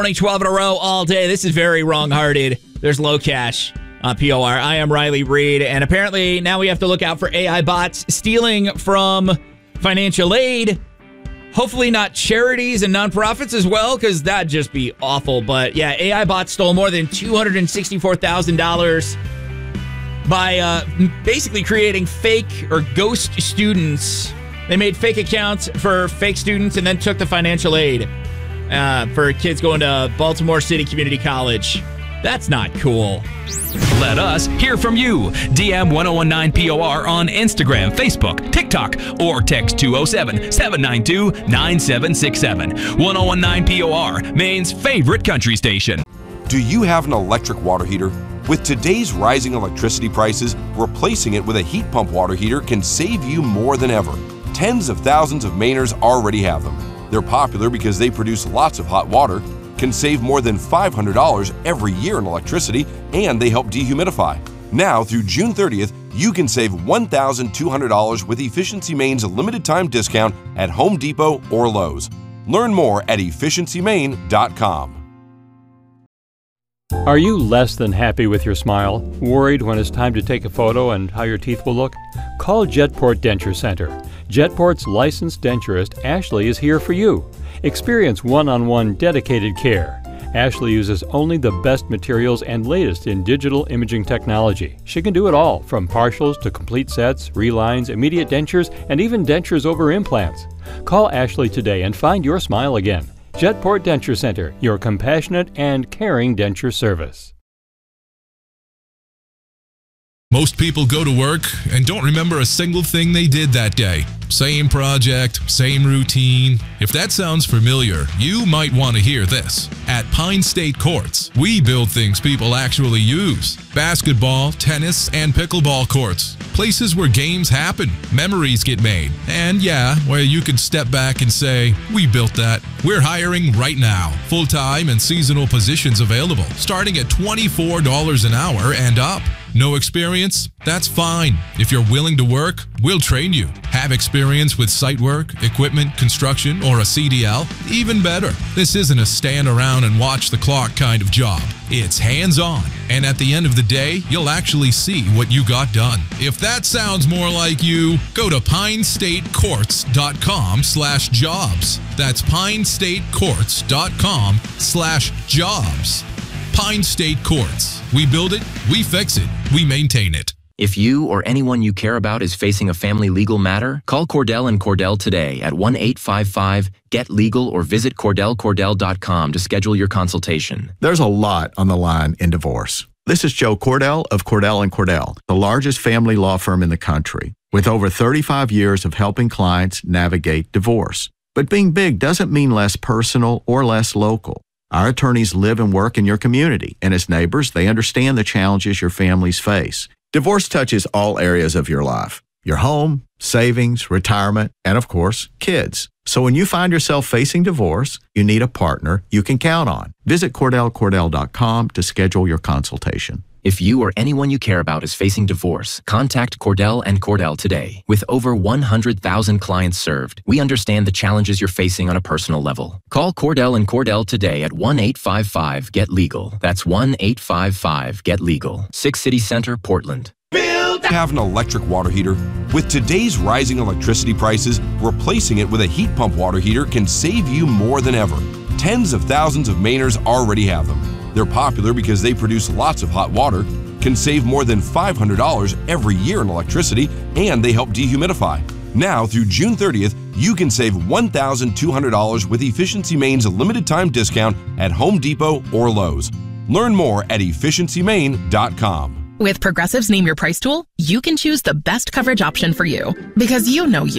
Morning 12 in a row all day. This is very wrong-hearted. There's low cash on POR. I am Riley Reed, and apparently now we have to look out for AI bots stealing from financial aid. Hopefully not charities and nonprofits as well, because that'd just be awful. But yeah, AI bots stole more than $264,000 by basically creating fake or ghost students. They made fake accounts for fake students and then took the financial aid for kids going to Baltimore City Community College. That's not cool. Let us hear from you. DM 1019POR on Instagram, Facebook, TikTok, or text 207-792-9767. 1019POR, Maine's favorite country station. Do you have an electric water heater? With today's rising electricity prices, replacing it with a heat pump water heater can save you more than ever. Tens of thousands of Mainers already have them. They're popular because they produce lots of hot water, can save more than $500 every year in electricity, and they help dehumidify. Now, through June 30th, you can save $1,200 with Efficiency Maine's limited time discount at Home Depot or Lowe's. Learn more at efficiencymaine.com. Are you less than happy with your smile? Worried when it's time to take a photo and how your teeth will look? Call Jetport Denture Center. Jetport's licensed denturist, Ashley, is here for you. Experience one-on-one dedicated care. Ashley uses only the best materials and latest in digital imaging technology. She can do it all, from partials to complete sets, relines, immediate dentures, and even dentures over implants. Call Ashley today and find your smile again. Jetport Denture Center, your compassionate and caring denture service. Most people go to work and don't remember a single thing they did that day. Same project, same routine. If that sounds familiar, you might want to hear this. At Pine State Courts, we build things people actually use. Basketball, tennis, and pickleball courts. Places where games happen, memories get made, and yeah, where you can step back and say, we built that. We're hiring right now. Full-time and seasonal positions available, starting at $24 an hour and up. No experience? That's fine. If you're willing to work, we'll train you. Have experience with site work, equipment, construction, or a CDL? Even better. This isn't a stand around and watch the clock kind of job. It's hands-on, and at the end of the day, you'll actually see what you got done. If that sounds more like you, go to pinestatecourts.com/jobs. That's pinestatecourts.com/jobs. Pine State Courts. We build it, we fix it, we maintain it. If you or anyone you care about is facing a family legal matter, call Cordell and Cordell today at 1-855-GET-LEGAL or visit CordellCordell.com to schedule your consultation. There's a lot on the line in divorce. This is Joe Cordell of Cordell & Cordell, the largest family law firm in the country, with over 35 years of helping clients navigate divorce. But being big doesn't mean less personal or less local. Our attorneys live and work in your community, and as neighbors, they understand the challenges your families face. Divorce touches all areas of your life: your home, savings, retirement, and of course, kids. So when you find yourself facing divorce, you need a partner you can count on. Visit CordellCordell.com to schedule your consultation. If you or anyone you care about is facing divorce, contact Cordell and Cordell today. With over 100,000 clients served, we understand the challenges you're facing on a personal level. Call Cordell and Cordell today at 1-855-GET-LEGAL. That's 1-855-GET-LEGAL. 6 City Center, Portland. Have an electric water heater? With today's rising electricity prices, replacing it with a heat pump water heater can save you more than ever. Tens of thousands of Mainers already have them. They're popular because they produce lots of hot water, can save more than $500 every year in electricity, and they help dehumidify. Now, through June 30th, you can save $1,200 with Efficiency Maine's limited time discount at Home Depot or Lowe's. Learn more at efficiencymaine.com. With Progressive's Name Your Price tool, you can choose the best coverage option for you. Because you know you.